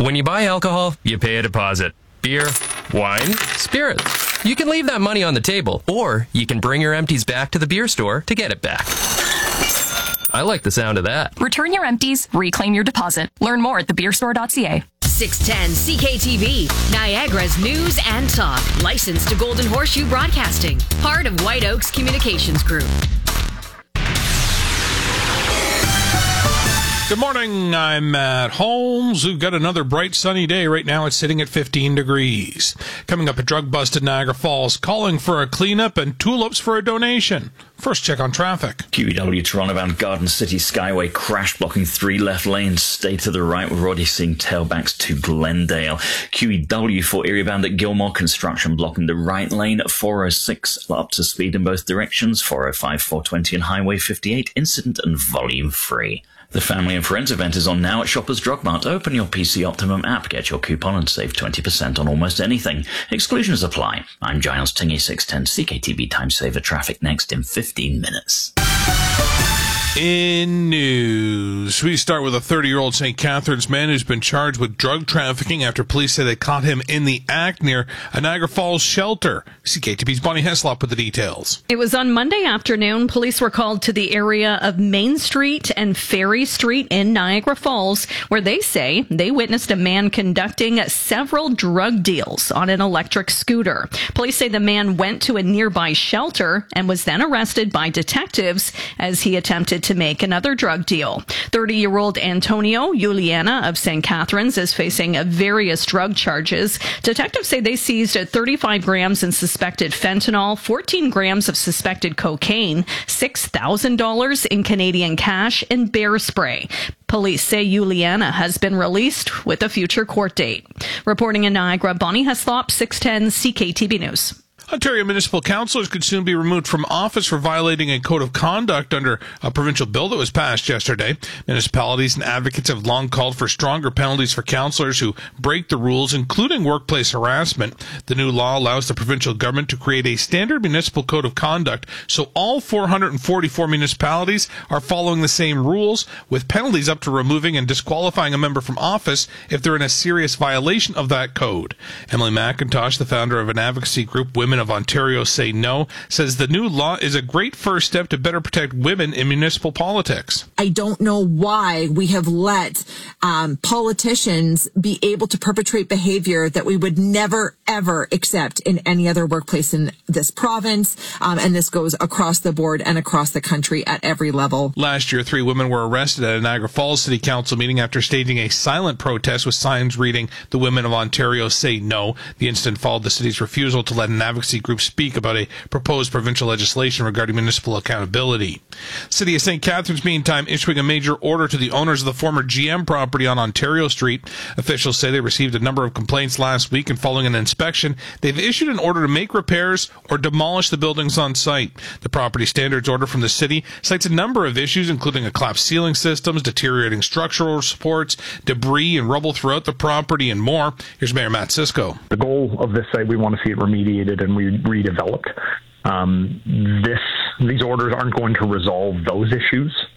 When you buy alcohol, you pay a deposit. Beer, wine, spirits. You can leave that money on the table, or you can bring your empties back to the beer store to get it back. I like the sound of that. Return your empties, reclaim your deposit. Learn more at thebeerstore.ca. 610 CKTV, Niagara's news and talk. Licensed to Golden Horseshoe Broadcasting. Part of White Oaks Communications Group. Good morning, I'm Matt Holmes. We've got another bright sunny day. Right now it's sitting at 15 degrees. Coming up, a drug bust in Niagara Falls, calling for a cleanup and tulips for a donation. First check on traffic. QEW Toronto bound Garden City Skyway crash blocking 3 left lanes. Stay to the right. We're already seeing tailbacks to Glendale. QEW for area bound at Gilmore, construction blocking the right lane at 406. Up to speed in both directions. 405, 420 and Highway 58. Incident and volume free. The Family and Friends event is on now at Shoppers Drug Mart. Open your PC Optimum app, get your coupon and save 20% on almost anything. Exclusions apply. I'm Giles Tingy, 610 CKTB Time Saver. Traffic next in 15 minutes. In news, we start with a 30-year-old St. Catharines man who's been charged with drug trafficking after police say they caught him in the act near a Niagara Falls shelter. CKTB's Bonnie Heslop with the details. It was on Monday afternoon. Police were called to the area of Main Street and Ferry Street in Niagara Falls, where they say they witnessed a man conducting several drug deals on an electric scooter. Police say the man went to a nearby shelter and was then arrested by detectives as he attempted to make another drug deal. 30-year-old Antonio Juliana of St. Catharines is facing various drug charges. Detectives say they seized 35 grams in suspected fentanyl, 14 grams of suspected cocaine, $6,000 in Canadian cash, and bear spray. Police say Juliana has been released with a future court date. Reporting in Niagara, Bonnie Heslop, 610 CKTB News. Ontario municipal councillors could soon be removed from office for violating a code of conduct under a provincial bill that was passed yesterday. Municipalities and advocates have long called for stronger penalties for councillors who break the rules, including workplace harassment. The new law allows the provincial government to create a standard municipal code of conduct, so all 444 municipalities are following the same rules, with penalties up to removing and disqualifying a member from office if they're in a serious violation of that code. Emily McIntosh, the founder of an advocacy group, Women of Ontario Say No, says the new law is a great first step to better protect women in municipal politics. I don't know why we have let politicians be able to perpetrate behavior that we would never, ever accept in any other workplace in this province. And this goes across the board and across the country at every level. Last year, 3 women were arrested at a Niagara Falls City Council meeting after staging a silent protest with signs reading, "The Women of Ontario Say No." The incident followed the city's refusal to let an advocacy group speak about a proposed provincial legislation regarding municipal accountability. City of St. Catharines, meantime, issuing a major order to the owners of the former GM property on Ontario Street. Officials say they received a number of complaints last week, and following an inspection, they've issued an order to make repairs or demolish the buildings on site. The property standards order from the city cites a number of issues, including a collapsed ceiling systems, deteriorating structural supports, debris and rubble throughout the property, and more. Here's Mayor Matt Cisco. The goal of this site, we want to see it remediated and redeveloped. These orders aren't going to resolve those issues.